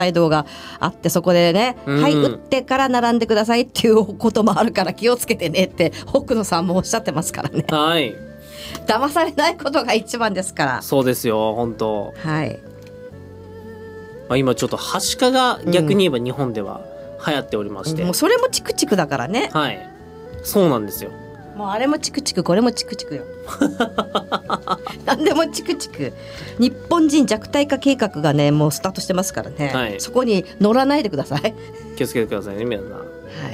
北海道があって、そこでね、はい、打ってから並んでくださいっていうこともあるから気をつけてねって北野さんもおっしゃってますからね。 はい。 騙されないことが一番ですから。 そうですよ、本当。 はい。 今ちょっとはしかが逆に言えば日本では流行っておりまして、 もうそれもチクチクだからね。 はい、そうなんですよ。 もうあれもチクチク、これもチクチクよ。何でもチクチク。日本人弱体化計画がね、もうスタートしてますからね、 はい、 そこに乗らないでください。 気をつけてくださいね、皆さん。はい。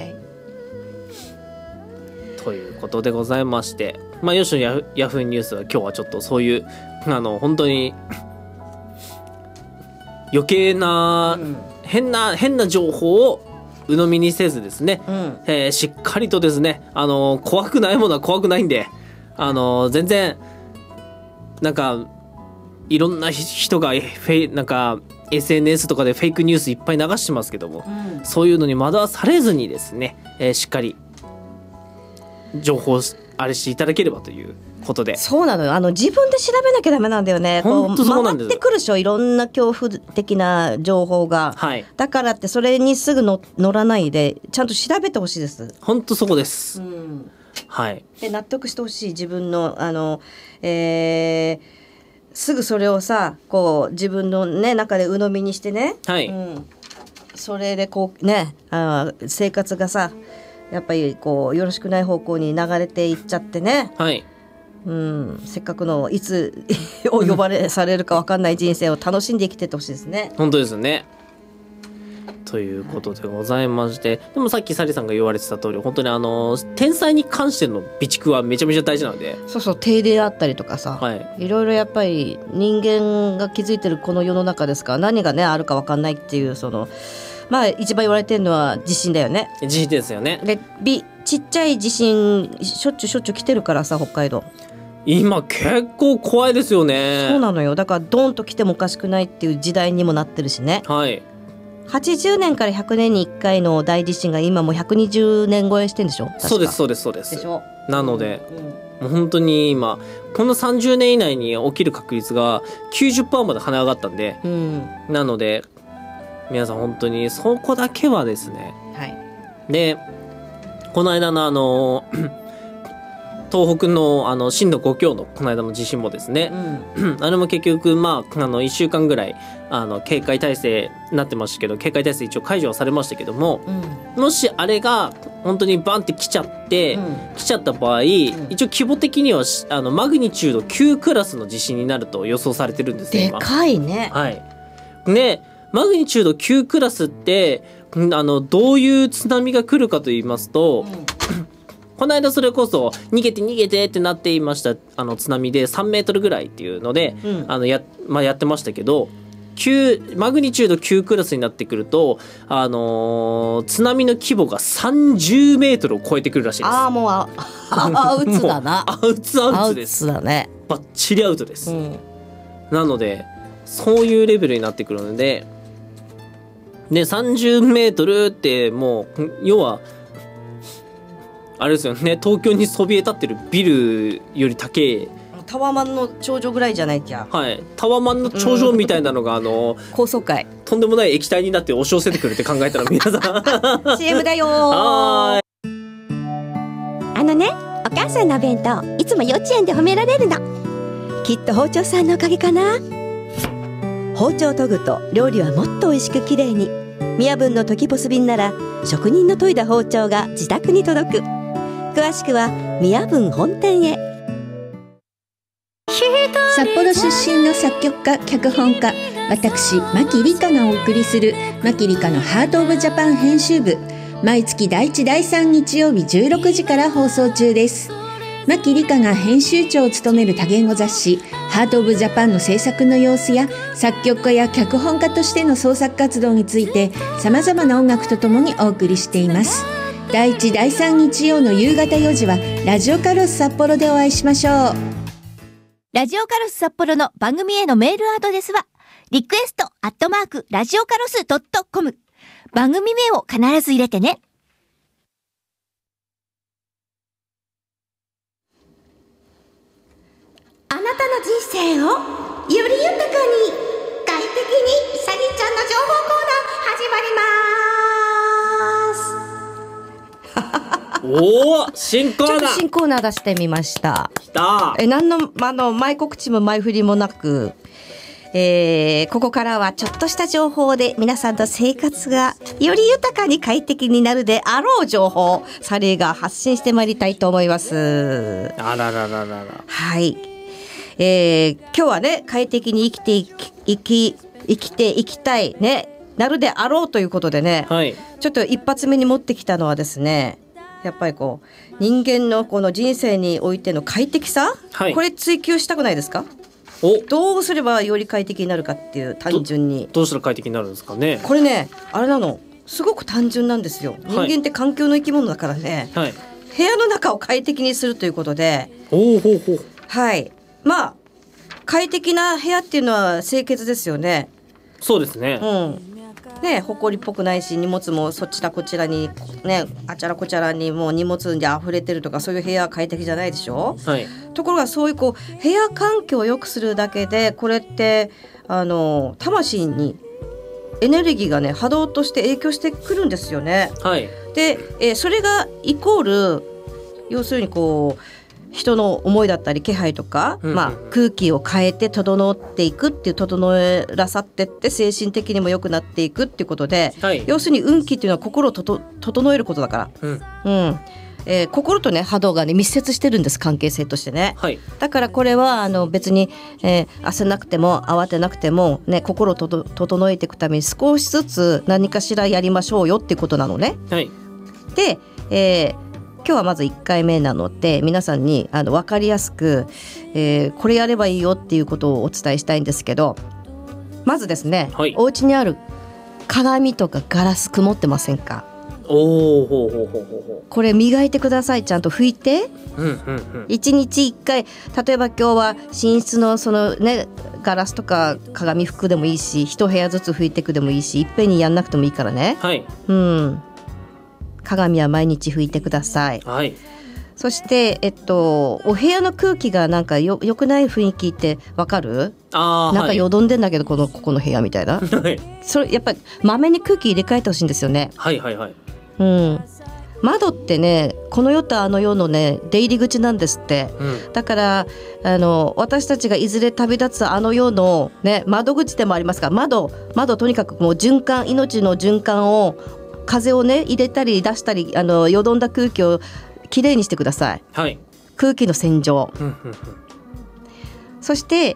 ということでございまして、吉野ヤフーニュースは今日はちょっとそういう本当に余計な、変な情報を鵜呑みにせずですね、しっかりとですね、怖くないものは怖くないんで、全然なんかいろんな人がなんか SNS とかでフェイクニュースいっぱい流してますけども、そういうのに惑わされずにですね、しっかり情報をあれしていただければということで。 そうなのよ、自分で調べなきゃダメなんだよね。 本当そうなんです。 回ってくるでしょ、いろんな恐怖的な情報が、はい、だからってそれにすぐ乗らないでちゃんと調べてほしいです。 本当そこです、はい。 で納得してほしい、自分のすぐそれをさ、こう自分の、ね、中で鵜呑みにしてね、はい、それでこうね、生活がさやっぱりこうよろしくない方向に流れていっちゃってね、はい、せっかくのいつお呼ばれされるか分かんない人生を楽しんで生きてってほしいですね。 本当ですね。ということでございまして、でもさっきサリさんが言われてた通り、本当に天災に関しての備蓄はめちゃめちゃ大事なので。 そうそう、停電あったりとかさ、はい、いろいろやっぱり人間が築いてるこの世の中ですから、何がねあるか分かんないっていう、一番言われてるのは地震だよね。 地震ですよね。 でちっちゃい地震しょっちゅう来てるからさ、北海道今結構怖いですよね。 そうなのよ、だからドーンと来てもおかしくないっていう時代にもなってるしね。はい。80年から100年に1回の大地震が今もう120年超えしてるんでしょ。 そうですそうですそうです。でしょ。なので、もう本当に今この30年以内に起きる確率が 90% まで跳ね上がったんで、なので皆さん本当にそこだけはですね、はい、でこの間の東北の震度5強のこの間の地震もですね、あれも結局1週間ぐらい警戒態勢になってましたけど、警戒態勢一応解除はされましたけども、もしあれが本当にバンって来ちゃった場合、一応規模的にはマグニチュード9クラスの地震になると予想されてるんですね。 でかいね。 はい。でマグニチュード9クラスってどういう津波が来るかと言いますと、この間それこそ逃げてってなっていました津波で3メートルぐらいっていうので、やってましたけど、マグニチュード9クラスになってくると、津波の規模が30メートルを超えてくるらしいです。 もうアウツだな。 アウツです。 だね。 バッチリアウトです、なのでそういうレベルになってくるので、30メートルってもう要はあれですよね、東京にそびえ立ってるビルより高いタワマンの頂上ぐらいじゃないきゃ。 はい、タワマンの頂上みたいなのが高層階とんでもない液体になって押し寄せてくるって考えたら皆さん CM だよー。 お母さんのお弁当いつも幼稚園で褒められるの。きっと包丁さんのおかげかな。包丁研ぐと料理はもっと美味しくきれいに。みやぶんのトキポス便なら職人の研いだ包丁が自宅に届く。詳しくはみやぶん本店へ。 札幌出身の作曲家脚本家、私牧理香がお送りする牧理香のハートオブジャパン編集部、毎月第1第3日曜日16時から放送中です。牧理香が編集長を務める多言語雑誌ハートオブジャパンの制作の様子や、作曲家や脚本家としての創作活動について様々な音楽とともにお送りしています。第1第3日曜の夕方4時はラジオカロス札幌でお会いしましょう。 ラジオカロス札幌の番組へのメールアドレスはリクエスト@ラジオカロス.com。 番組名を必ず入れてね。 あなたの人生をより豊かに快適にサリーちゃんの情報コーナー始まりますおー、新コーナー。 ちょっと新コーナー出してみました。 来た。 何の前告知も前振りもなく、ここからはちょっとした情報で皆さんの生活がより豊かに快適になるであろう情報、サリーが発信してまいりたいと思います。 あららららら。 はい。今日はね、快適に生きていきたいね、なるであろうということでね、 はい、 ちょっと一発目に持ってきたのはですね、やっぱりこう人間のこの人生においての快適さ、 はい、 これ追求したくないですか？どうすればより快適になるかっていう、単純にどうしたら快適になるんですかね。 これね、あれなの、すごく単純なんですよ。人間って環境の生き物だからね、はい、部屋の中を快適にするということで、はい、まあ快適な部屋っていうのは清潔ですよね。 そうですね。 ね、埃っぽくないし、荷物もそちらこちらにね、あちゃらこちゃらにもう荷物で溢れてるとか、そういう部屋は快適じゃないでしょ。はい、ところがそういうこう部屋環境を良くするだけで、これって魂にエネルギーがね、波動として影響してくるんですよね。はい、で、それがイコール、要するにこう人の思いだったり気配とか、空気を変えて整っていくっていう、整えらさってって精神的にも良くなっていくっていうことで、はい、要するに運気っていうのは心を整えることだから、心とね波動がね密接してるんです、関係性としてね、はい、だからこれは別に、焦らなくても慌てなくても、ね、心を整えていくために少しずつ何かしらやりましょうよっていうことなのね、はい、で、今日はまず1回目なので、皆さんに分かりやすく、これやればいいよっていうことをお伝えしたいんですけど、まずですね、はい、お家にある鏡とかガラス曇ってませんか？これ磨いてください。ちゃんと拭いて、1日1回、例えば今日は寝室のそのねガラスとか鏡拭くでもいいし、1部屋ずつ拭いていくでもいいし、いっぺんにやんなくてもいいからね、はい、鏡は毎日拭いてください、はい、そして、お部屋の空気がなんかよくない雰囲気ってわかる？なんかよどんでんだけど、ここの部屋みたいな、はい、それやっぱりまめに空気入れ替えてほしいんですよね。はいはいはい、窓ってね、この世とあの世のね出入り口なんですって、だから私たちがいずれ旅立つあの世の、ね、窓口でもありますから、窓とにかくもう循環、命の循環を、風をね入れたり出したり、よどんだ空気をきれいにしてください、はい、空気の洗浄、そして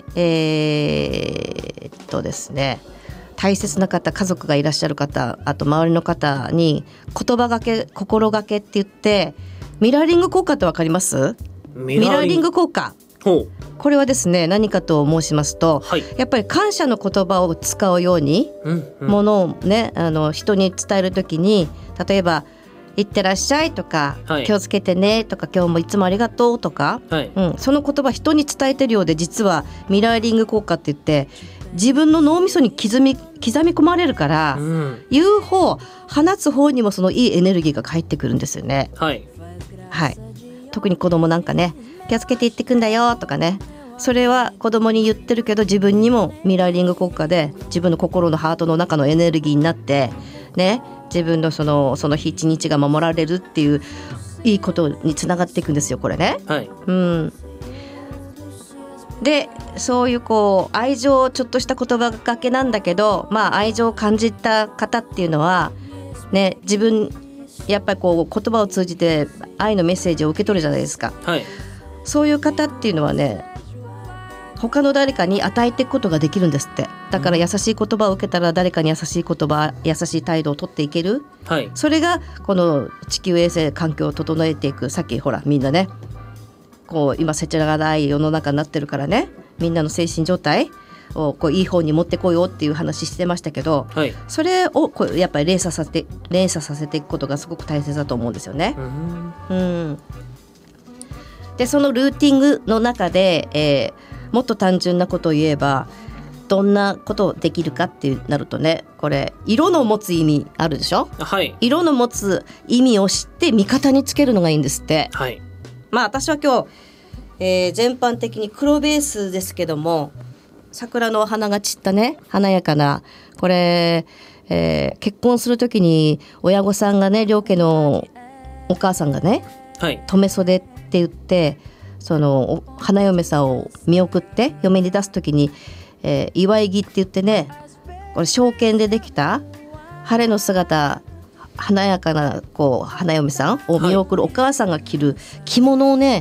ですね、大切な方、家族がいらっしゃる方、あと周りの方に心がけって言って、ミラーリング効果って分かります？ミラーリング効果、これはですね、何かと申しますと、はい、やっぱり感謝の言葉を使うように、ものをね、人に伝えるときに、例えばいってらっしゃいとか、はい、気をつけてねとか、今日もいつもありがとうとか、はい、その言葉人に伝えてるようで、実はミラーリング効果って言って、自分の脳みそに刻み込まれるから、言う方、放つ方にもそのいいエネルギーが返ってくるんですよね、はいはい、特に子供なんかね、気をつけて言ってくんだよとかね、それは子供に言ってるけど、自分にもミラーリング効果で自分の心のハートの中のエネルギーになってね、自分のその日一日が守られるっていういいことにつながっていくんですよ、これね、はい、で、そういう愛情、ちょっとした言葉がけなんだけど、愛情を感じた方っていうのはね、自分やっぱり言葉を通じて愛のメッセージを受け取るじゃないですか、はい、そういう方っていうのはね、他の誰かに与えていくことができるんですって。だから優しい言葉を受けたら、誰かに優しい言葉、優しい態度を取っていける、はい、それがこの地球衛生環境を整えていく。さっきほらみんなね、今せちらがない世の中になってるからね、みんなの精神状態をいい方に持ってこようっていう話してましたけど、はい、それをやっぱり連鎖させていくことがすごく大切だと思うんですよね。で、そのルーティングの中で、もっと単純なことを言えば、どんなことできるかってなるとね、これ色の持つ意味あるでしょ、はい、色の持つ意味を知って味方につけるのがいいんですって、はい、私は今日、全般的に黒ベースですけども、 桜の花が散ったね華やかなこれ、結婚するときに親御さんがね両家のお母さんがね、はい、留め袖って言ってその花嫁さんを見送って嫁に出すときに、祝い木って言ってねこれ証券でできた晴れの姿華やかなこう花嫁さんを見送るお母さんが着る着物をね